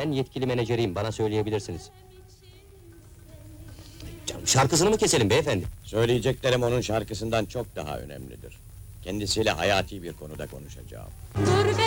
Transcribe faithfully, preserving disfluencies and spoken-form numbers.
Ben yetkili menajeriyim, bana söyleyebilirsiniz. Canım, şarkısını mı keselim beyefendi? Söyleyeceklerim onun şarkısından çok daha önemlidir. Kendisiyle hayati bir konuda konuşacağım. Dur